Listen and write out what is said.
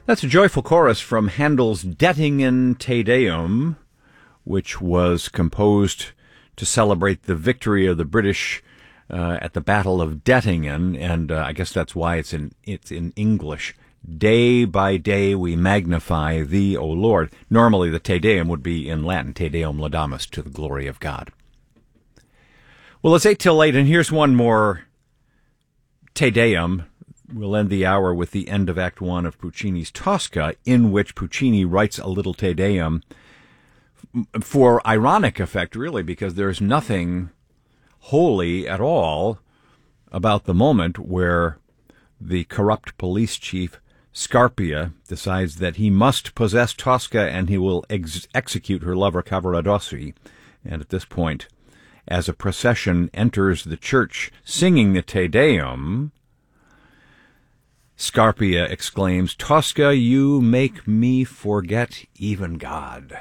That's a joyful chorus from Handel's Dettingen Te Deum, which was composed to celebrate the victory of the British at the Battle of Dettingen, and I guess that's why it's in English. Day by day we magnify thee, O Lord. Normally the Te Deum would be in Latin, Te Deum Laudamus, to the glory of God. Well, it's 8 till 8, and here's one more Te Deum. We'll end the hour with the end of Act 1 of Puccini's Tosca, in which Puccini writes a little Te Deum for ironic effect, really, because there's nothing holy at all about the moment where the corrupt police chief Scarpia decides that he must possess Tosca and he will execute her lover Cavaradossi. And at this point, as a procession enters the church singing the Te Deum, Scarpia exclaims, "Tosca, you make me forget even God."